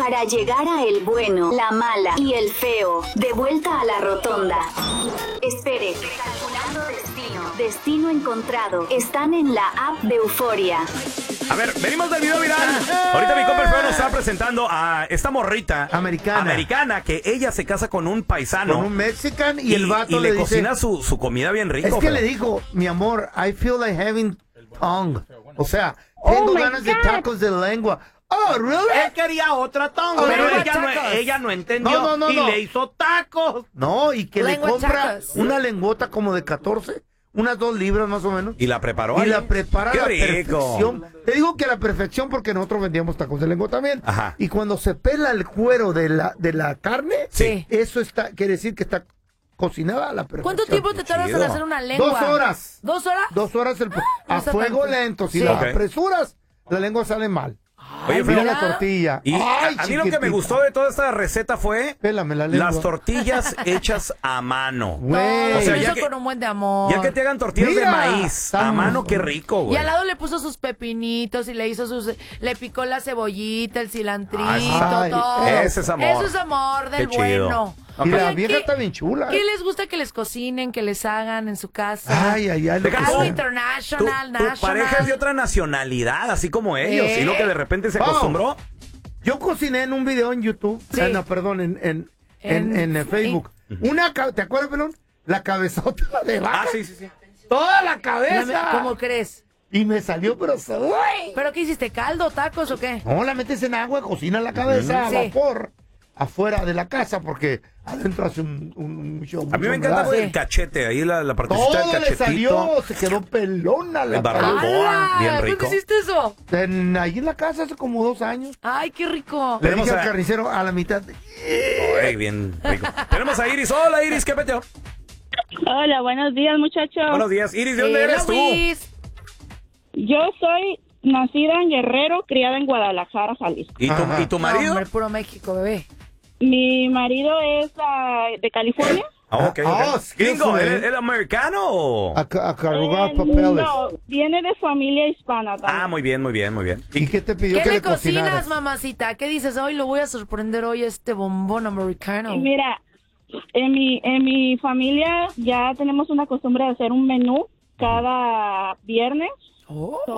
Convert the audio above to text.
Para llegar a el bueno, la mala y el feo, de vuelta a la rotonda. Espere, calculando destino. Destino encontrado. Están en la app de Euforia. A ver, venimos del video viral. Ahorita mi compa el feo nos está presentando a esta morrita americana que ella se casa con un paisano. Con un mexican y el vato y le dice, cocina su comida bien rico. Es que le dijo, mi amor, I feel like having tongue. O sea, tengo ganas de tacos de lengua. Oh, really? Él quería otra tonga, pero ella no entendió y le hizo tacos. No, y que Lengua le compra tacos. una lengüota como de 14, unas 2 libras más o menos. Y la preparó. Y ahí. la prepara Qué a la rico. perfección. Te digo que a la perfección porque nosotros vendíamos tacos de lengua también. Ajá. Y cuando se pela el cuero de la carne, Sí. eso quiere decir que está cocinada a la perfección. ¿Cuánto tiempo te tardas en hacer una lengua? 2 horas. 2 horas? 2 horas no a está fuego tanto. lento. Si Sí. la Ok. apresuras, la lengua sale mal. Oye, Mira feo, la tortilla. y Ay, a mí lo que me chiquitita. gustó de toda esta receta fue Pélame la lengua. las tortillas hechas a mano. Güey. O sea, Lo ya hizo que- con un buen de amor. Ya que te hagan tortillas Mira, de maíz a tan- mano, qué rico, Y güey. al lado le puso sus pepinitos y le picó la cebollita, el cilantrito, Ay, todo. ese es amor. Eso es amor del Qué chido. bueno. Y la Oigan, vieja está bien chula. ¿Qué les gusta que les cocinen, que les hagan en su casa? Ay, lo que Deja Algo tú. sea. international, Tu national. pareja es de otra nacionalidad, así como ellos. Y lo que de repente se Vamos. acostumbró. Yo cociné en un video en YouTube, Sí. no, perdón, en Facebook. ¿Te acuerdas, Pelón? La cabezota de vaca. Ah, sí, sí, sí. Toda la No cabeza. me- ¿Cómo crees? Y me salió, pero ¿Pero qué hiciste? ¿Caldo, tacos o qué? no, la metes en agua, cocina la cabeza a Sí. vapor afuera de la casa porque adentro hace un show. A mí me mucho encanta humedad. el cachete, ahí la partecita Todo del le cachetito. salió, se quedó pelona la El barbacoa. cabeza. bien ¡Hala! rico. ¿Cuándo hiciste eso? Ahí en la casa hace como 2 años. ¡Ay, qué rico! Le Tenemos dije a- al carnicero a la mitad. Ay, bien rico. Tenemos a Iris. Hola, Iris, ¿qué peteo? Hola, buenos días, muchachos. Buenos días. Iris, ¿de dónde Hola, eres tú? Luis. Yo soy nacida en Guerrero, criada en Guadalajara, Jalisco. ¿Y tu No, marido? hombre, puro México, bebé. Mi marido es de California. Ah, ok, Ah, ok. sí, Gringo, sí. ¿el americano o...? A cargar papeles. No, viene de familia hispana también. Ah, muy bien, muy bien, muy bien. ¿Y qué te pidió ¿Qué que le le cocinaras? cocinas, mamacita? ¿Qué dices? Hoy lo voy a sorprender hoy a este bombón americano. Y mira, en mi familia ya tenemos una costumbre de hacer un menú cada viernes. Oh.